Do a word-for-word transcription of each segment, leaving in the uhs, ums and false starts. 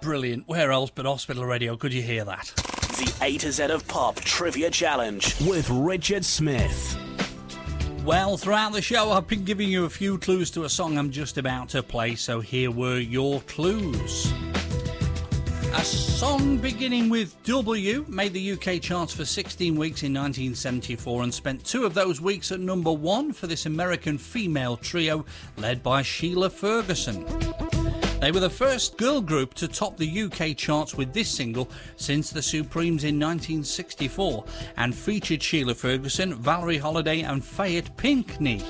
brilliant. Where else but Hospital Radio could you hear that? The A to Z of Pop Trivia Challenge with Richard Smith. Well, throughout the show, I've been giving you a few clues to a song I'm just about to play, so here were your clues. A song beginning with W made the U K charts for sixteen weeks in nineteen seventy-four and spent two of those weeks at number one for this American female trio led by Sheila Ferguson. They were the first girl group to top the U K charts with this single since the Supremes in nineteen sixty-four and featured Sheila Ferguson, Valerie Holiday and Fayette Pinckney.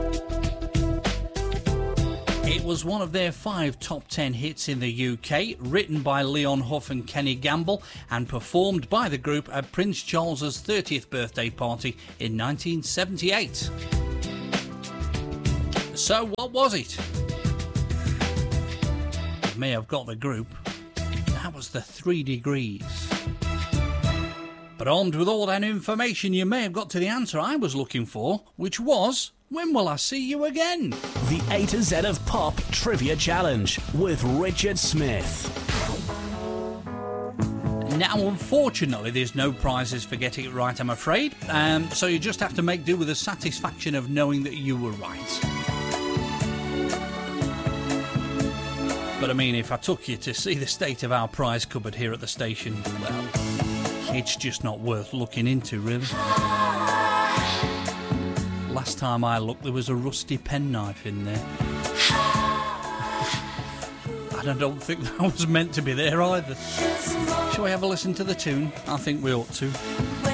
It was one of their five top ten hits in the U K, written by Leon Huff and Kenny Gamble and performed by the group at Prince Charles's thirtieth birthday party in nineteen seventy-eight. So what was it? You may have got the group. That was the Three Degrees. But armed with all that information, you may have got to the answer I was looking for, which was, when will I see you again? The A to Z of Pop Trivia Challenge with Richard Smith. Now, unfortunately, there's no prizes for getting it right, I'm afraid. Um, so you just have to make do with the satisfaction of knowing that you were right. But I mean, if I took you to see the state of our prize cupboard here at the station, well, it's just not worth looking into, really. Last time I looked, there was a rusty penknife in there. And I don't think that was meant to be there either. Shall we have a listen to the tune? I think we ought to.